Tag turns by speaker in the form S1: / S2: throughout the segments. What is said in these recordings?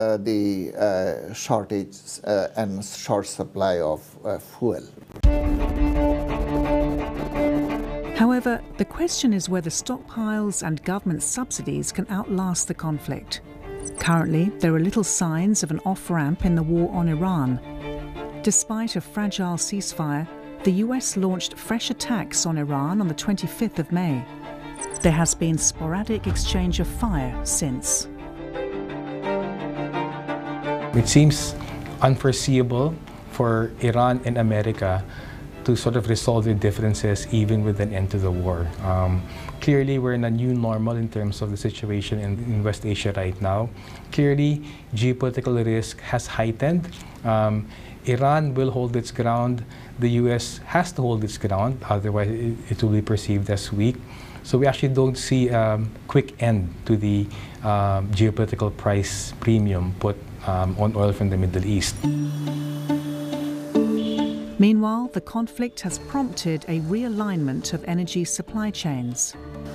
S1: the shortage and short supply of fuel.
S2: However, the question is whether stockpiles and government subsidies can outlast the conflict. Currently, there are little signs of an off-ramp in the war on Iran. Despite a fragile ceasefire, the US launched fresh attacks on Iran on the 25th of May. There has been sporadic exchange of fire since.
S3: It seems unforeseeable for Iran and America to sort of resolve their differences even with an end to the war. Clearly, we're in a new normal in terms of the situation in West Asia right now. Clearly, geopolitical risk has heightened. Iran will hold its ground. The US has to hold its ground, otherwise it will be perceived as weak. So we actually don't see a quick end to the geopolitical price premium put on oil from the Middle East.
S2: Meanwhile, the conflict has prompted a realignment of energy supply chains.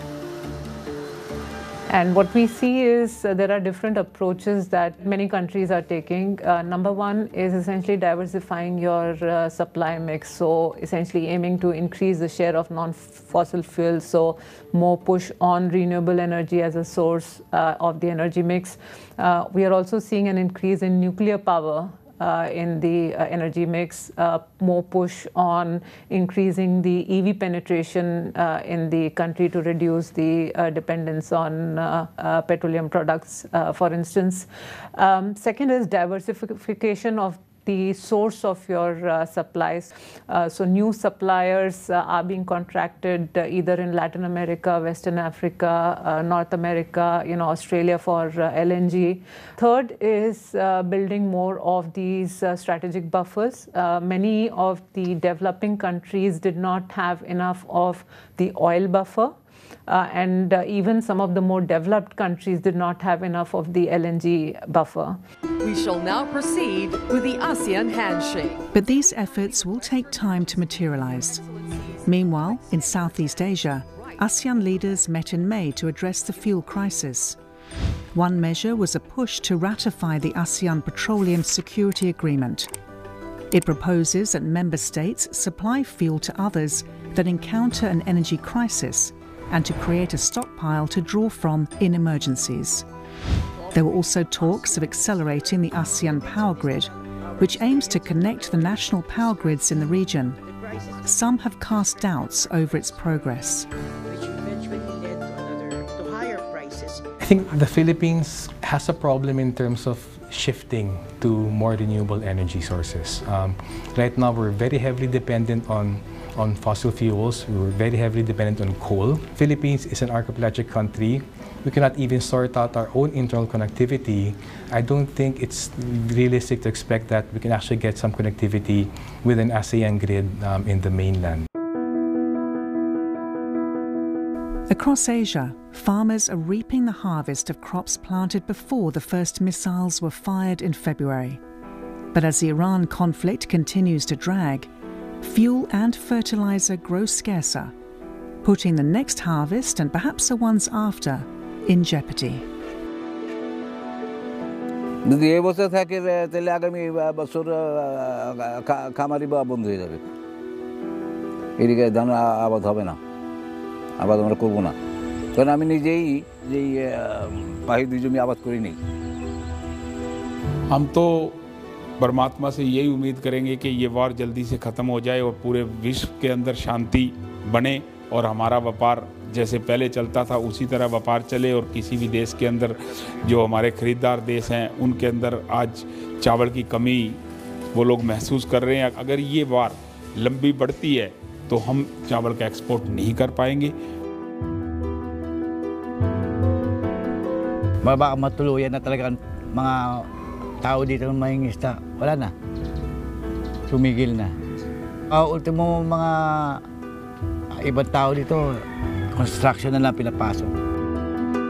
S4: And what we see is there are different approaches that many countries are taking. Number one is essentially diversifying your supply mix, so essentially aiming to increase the share of non-fossil fuels, so more push on renewable energy as a source of the energy mix. We are also seeing an increase in nuclear power in the energy mix, more push on increasing the EV penetration in the country to reduce the dependence on petroleum products, for instance. Second is diversification of the source of your supplies. So new suppliers are being contracted either in Latin America, Western Africa, North America, Australia for LNG. Third is building more of these strategic buffers. Many of the developing countries did not have enough of the oil buffer. And even some of the more developed countries did not have enough of the LNG buffer.
S5: We shall now proceed with the ASEAN handshake.
S2: But these efforts will take time to materialize. Meanwhile, in Southeast Asia, ASEAN leaders met in May to address the fuel crisis. One measure was a push to ratify the ASEAN Petroleum Security Agreement. It proposes that member states supply fuel to others that encounter an energy crisis and to create a stockpile to draw from in emergencies. There were also talks of accelerating the ASEAN power grid, which aims to connect the national power grids in the region. Some have cast doubts over its progress.
S3: I think the Philippines has a problem in terms of shifting to more renewable energy sources. Right now, we're very heavily dependent on fossil fuels. We're very heavily dependent on coal. Philippines is an archipelagic country. We cannot even sort out our own internal connectivity. I don't think it's realistic to expect that we can actually get some connectivity with an ASEAN grid in the mainland.
S2: Across Asia, farmers are reaping the harvest of crops planted before the first missiles were fired in February. But as the Iran conflict continues to drag, fuel and fertilizer grow scarcer, putting the next harvest and perhaps the ones after in jeopardy.
S6: যদি এই বছর থাকে তাহলে আগামী বছর খামারি বা বন্ধ হয়ে যাবে। এদিকে ধান আবাদ হবে না, আবাদ আমরা করব না, কারণ আমি নিজেই যেই পাহিদি জমি আবাদ করি নি।
S7: हम तो परमात्मा से यही उम्मीद करेंगे कि ये वार जल्दी से ख़त्म हो जाए और पूरे विश्व के अंदर शांति बने और हमारा व्यापार जैसे पहले चलता था उसी तरह व्यापार चले और किसी भी देश के अंदर जो हमारे ख़रीदार देश हैं उनके अंदर आज चावल की कमी वो लोग महसूस कर रहे हैं। अगर ये वार लंबी बढ़ती है तो हम चावल का एक्सपोर्ट नहीं कर पाएंगे।
S6: Baka matuluyan na talaga mga tao dito mangingisda, wala na. Tumigil na. Ultimo mga ibang tao dito, construction na lang pinapasok.